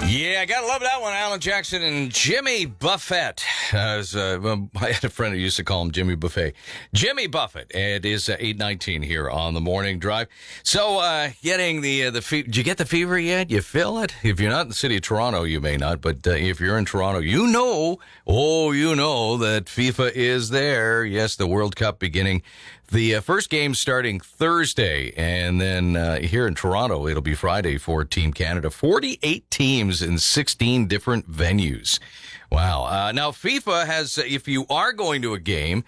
Yeah, gotta love that one, Alan Jackson and Jimmy Buffett. I had a friend who used to call him Jimmy Buffet. Jimmy Buffett. It is 8:19 here on the morning drive. So, getting the did you get the fever yet? You feel it? If you're not in the city of Toronto, you may not. But if you're in Toronto, you know that FIFA is there. Yes, the World Cup beginning. The first game starting Thursday, and then here in Toronto, it'll be Friday for Team Canada. 48 teams in 16 different venues. Wow. Now, FIFA has, if you are going to a game,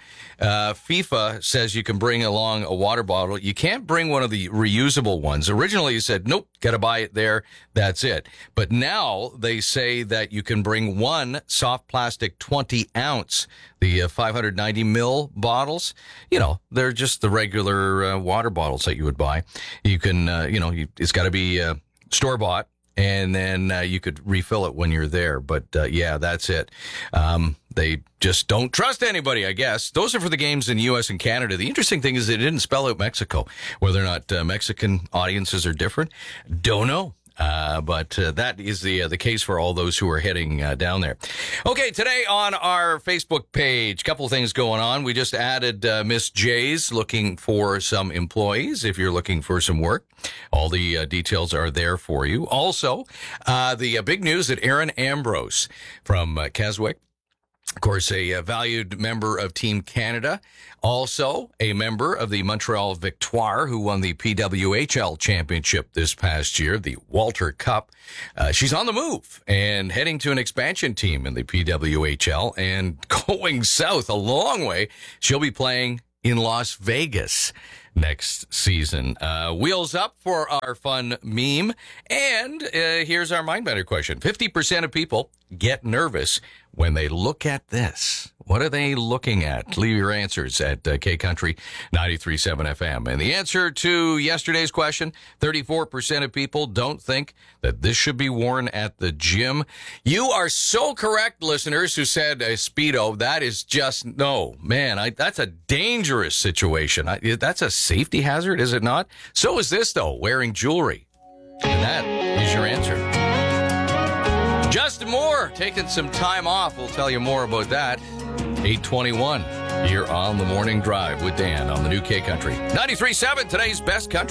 FIFA says you can bring along a water bottle. You can't bring one of the reusable ones. Originally, you said, nope, got to buy it there. That's it. But now they say that you can bring one soft plastic 20-ounce, the 590 ml bottles. You know, they're just the regular water bottles that you would buy. You can, it's got to be store-bought. And then you could refill it when you're there. But, yeah, that's it. They just don't trust anybody, I guess. Those are for the games in the U.S. and Canada. The interesting thing is they didn't spell out Mexico. Whether or not Mexican audiences are different, don't know. But that is the case for all those who are heading down there. Okay, today on our Facebook page, couple of things going on. We just added Miss J's looking for some employees if you're looking for some work. All the details are there for you. Also, the big news that Aaron Ambrose from Keswick, of course, a valued member of Team Canada, also a member of the Montreal Victoire, who won the PWHL championship this past year, the Walter Cup. She's on the move and heading to an expansion team in the PWHL and going south a long way. She'll be playing in Las Vegas next season. Wheels up for our fun meme. And here's our Mindbender question. 50% of people get nervous when they look at this. What are they looking at? Leave your answers at K-Country 93.7 FM. And the answer to yesterday's question, 34% of people don't think that this should be worn at the gym. You are so correct, listeners, who said Speedo. That is just, no, man, that's a dangerous situation. That's a safety hazard, is it not? So is this, though, wearing jewelry. And that is your answer. Justin Moore taking some time off. We'll tell you more about that. 8:21 here on the Morning Drive with Dan on the new K Country 93.7, today's best country.